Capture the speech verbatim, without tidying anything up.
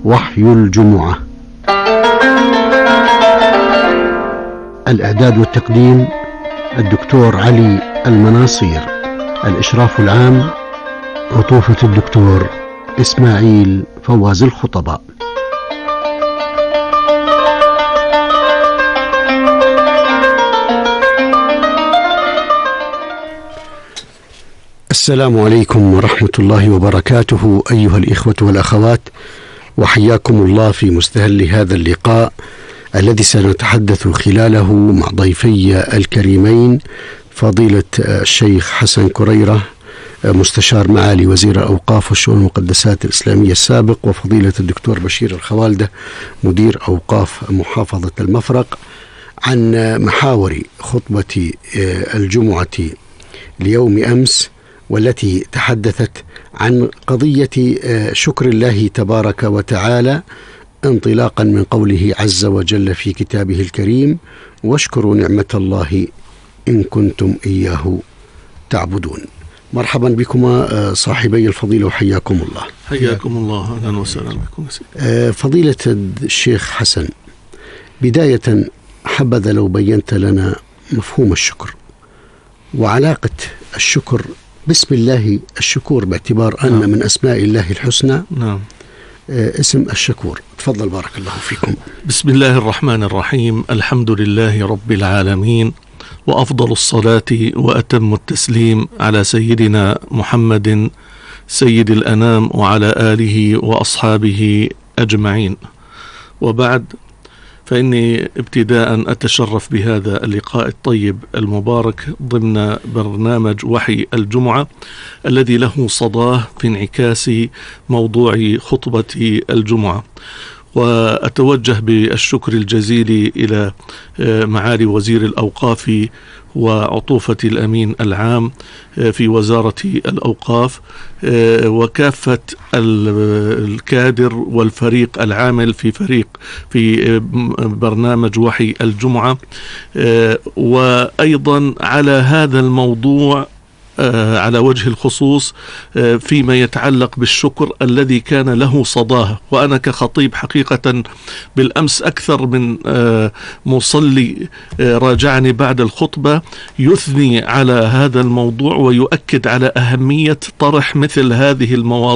وحي الجمعة. الإعداد والتقديم الدكتور علي المناصير. الإشراف العام عطوفة الدكتور إسماعيل فواز الخطباء. السلام عليكم ورحمة الله وبركاته أيها الإخوة والأخوات، وحياكم الله في مستهل هذا اللقاء الذي سنتحدث خلاله مع ضيفي الكريمين فضيلة الشيخ حسن كريرة مستشار معالي وزير الأوقاف والشؤون المقدسات الإسلامية السابق، وفضيلة الدكتور بشير الخوالدة مدير أوقاف محافظة المفرق، عن محاور خطبة الجمعة ليوم أمس، والتي تحدثت عن قضية شكر الله تبارك وتعالى انطلاقا من قوله عز وجل في كتابه الكريم: واشكروا نعمة الله إن كنتم إياه تعبدون. مرحبا بكما صاحبي الفضيلة وحياكم الله. حياكم الله، أهلا وسهلا بكم. فضيلة الشيخ حسن، بداية حبذا لو بينت لنا مفهوم الشكر وعلاقة الشكر بسم الله الشكور، باعتبار أن نعم. من أسماء الله الحسنى نعم. اسم الشكور. تفضل بارك الله فيكم. بسم الله الرحمن الرحيم. الحمد لله رب العالمين، وأفضل الصلاة وأتم التسليم على سيدنا محمد سيد الأنام وعلى آله وأصحابه أجمعين، وبعد، فإني ابتداء أتشرف بهذا اللقاء الطيب المبارك ضمن برنامج وحي الجمعة الذي له صداه في انعكاس موضوع خطبة الجمعة. وأتوجه بالشكر الجزيل إلى معالي وزير الأوقاف وعطوفة الأمين العام في وزارة الأوقاف وكافة الكادر والفريق العامل في فريق في برنامج وحي الجمعة، وأيضا على هذا الموضوع على وجه الخصوص فيما يتعلق بالشكر الذي كان له صداه. وأنا كخطيب حقيقة بالأمس أكثر من مصلي راجعني بعد الخطبة يثني على هذا الموضوع ويؤكد على أهمية طرح مثل هذه المواضيع